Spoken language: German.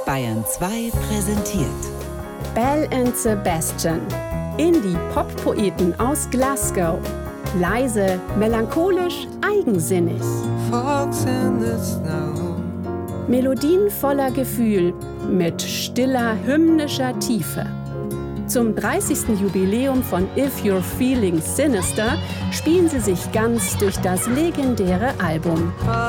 Bayern 2 präsentiert Belle and Sebastian, Indie-Pop-Poeten aus Glasgow. Leise, melancholisch, eigensinnig. Melodien voller Gefühl, mit stiller, hymnischer Tiefe. Zum 30. Jubiläum von If You're Feeling Sinister spielen sie sich ganz durch das legendäre Album.